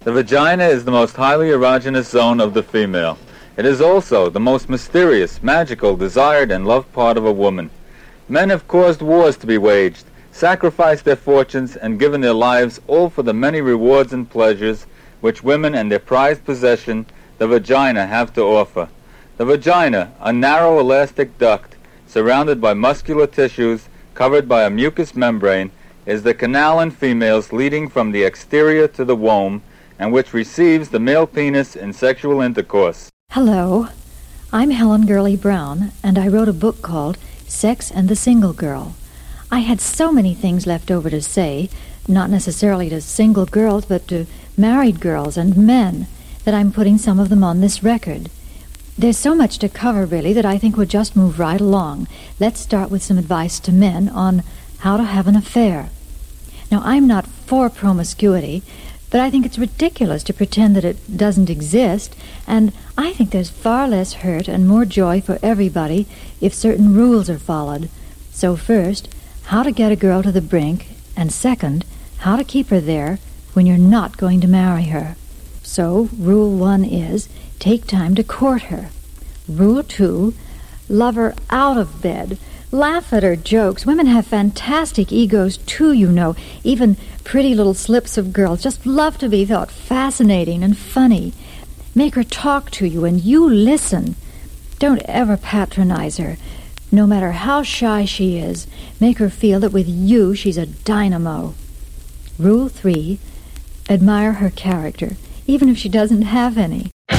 The vagina is the most highly erogenous zone of the female. It is also the most mysterious, magical, desired, and loved part of a woman. Men have caused wars to be waged, sacrificed their fortunes, and given their lives, all for the many rewards and pleasures which women and their prized possession, the vagina, have to offer. The vagina, a narrow elastic duct, surrounded by muscular tissues, covered by a mucous membrane, is the canal in females leading from the exterior to the womb, and which receives the male penis in sexual intercourse. Hello, I'm Helen Gurley Brown, and I wrote a book called Sex and the Single Girl. I had so many things left over to say, not necessarily to single girls, but to married girls and men, that I'm putting some of them on this record. There's so much to cover, really, that I think we'll just move right along. Let's start with some advice to men on how to have an affair. Now, I'm not for promiscuity, but I think it's ridiculous to pretend that it doesn't exist, and I think there's far less hurt and more joy for everybody if certain rules are followed. So first, how to get a girl to the brink, and second, how to keep her there when you're not going to marry her. So, Rule 1 is, take time to court her. Rule 2, love her out of bed. Laugh at her jokes. Women have fantastic egos, too, you know. Even pretty little slips of girls just love to be thought fascinating and funny. Make her talk to you, and you listen. Don't ever patronize her. No matter how shy she is, make her feel that with you she's a dynamo. Rule 3, admire her character, even if she doesn't have any.